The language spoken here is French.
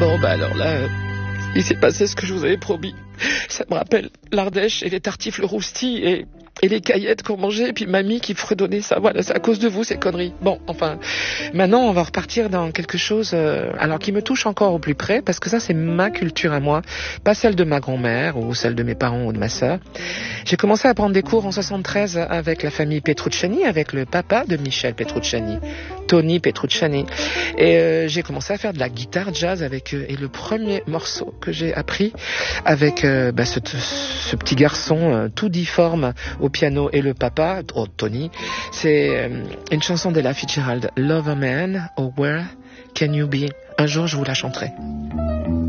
Bon, bah alors là, il s'est passé ce que je vous avais promis. Ça me rappelle l'Ardèche et les tartifles roustis et les caillettes qu'on mangeait, et puis mamie qui fredonnait ça. Voilà, c'est à cause de vous, ces conneries. Bon, enfin, maintenant, on va repartir dans quelque chose, alors qui me touche encore au plus près, parce que ça, c'est ma culture à moi, pas celle de ma grand-mère, ou celle de mes parents, ou de ma sœur. J'ai commencé à prendre des cours en 73 avec la famille Petrucciani, avec le papa de Michel Petrucciani, Tony Petrucciani. Et j'ai commencé à faire de la guitare jazz avec eux. Et le premier morceau que j'ai appris avec ce petit garçon tout difforme au piano et le papa, Tony, c'est une chanson d'Ella Fitzgerald, Love a Man, or Where Can You Be? Un jour, je vous la chanterai.